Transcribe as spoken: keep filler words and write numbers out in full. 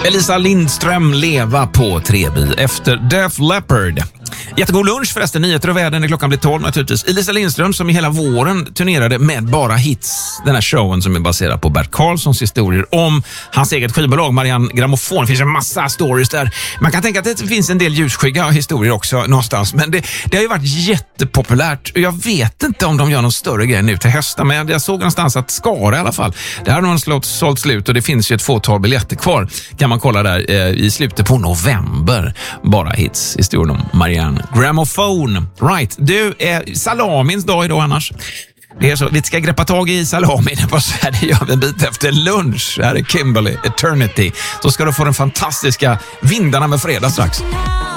Elisa Lindström, Leva på Trebi efter Def Leppard. Jättegod lunch förresten, nyheter och väder när klockan blir tolv naturligtvis. Elisa Lindström som i hela våren turnerade med bara hits. Den här showen som är baserad på Bert Karlssons historier om hans eget skivbolag Marianne Grammofon. Det finns en massa stories där. Man kan tänka att det finns en del ljusskygga historier också någonstans. Men det, det har ju varit jättepopulärt. Och jag vet inte om de gör någon större grej nu till hösten. Men jag såg någonstans att Skara i alla fall. Där har de slått, sålt slut och det finns ju ett fåtal biljetter kvar. Kan man kolla där eh, i slutet på november. Bara hits, historien om Marianne Grammofon. Right, du är eh, salamins dag idag annars. Det är så, vi ska greppa tag i salamin. Det gör vi en bit efter lunch. Här är Kimberly, Eternity. Så ska du få den fantastiska Vindarna med fredag strax.